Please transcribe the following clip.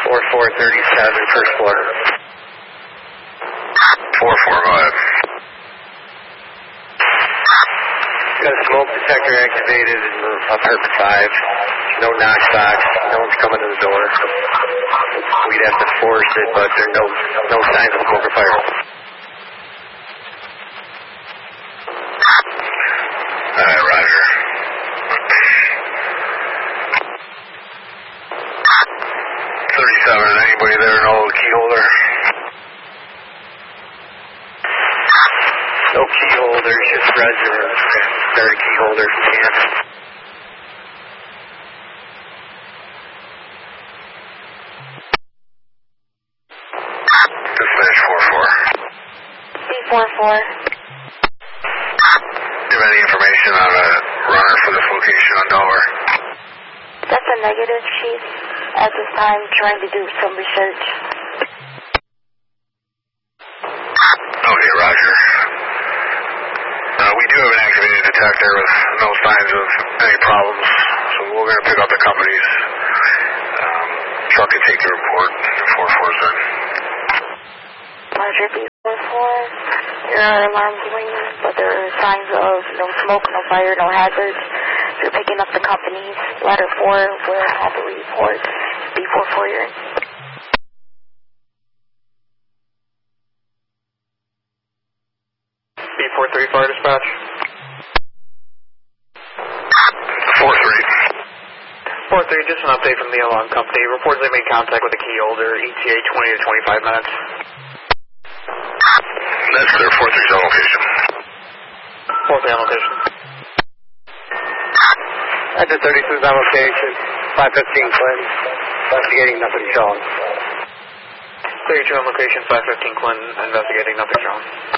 4437, first floor. 4-4, go ahead. Got a smoke detector activated in apartment 5. No knock box. No one's coming to the door. We'd have to force it, but there are no signs of smoke or fire. Alright, roger. 37, anybody there know the key holder? No key holders, just residents. Start a key holder if you can. Dispatch 4-4. C44. Do you have any information on a runner for this location on Delaware? That's a negative, Chief. At this time, trying to do some research. Okay, roger. We do have an activated detector with no signs of any problems, so we're going to pick up the company's truck and take the report. 4-4's in. Roger, B44. Your alarm's ringing, but there are signs of no smoke, no fire, no hazards. You're picking up the company's ladder 4. We'll have a report. B44, you're in. B43 fire dispatch. 4-3. 4-3, just an update from the alarm company. Reports they made contact with the key holder, ETA 20 to 25 minutes. That's clear. 4-3's on location. 4-3 on location. Enter 32's on location. 515 Clinton. Investigating, nothing shown. 32 on location, 515 Clinton, investigating, nothing shown.